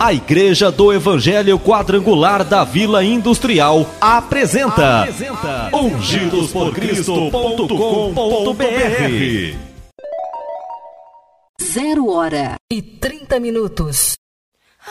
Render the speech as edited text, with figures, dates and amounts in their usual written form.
A Igreja do Evangelho Quadrangular da Vila Industrial apresenta ungidosporcristo.com.br. 0h30.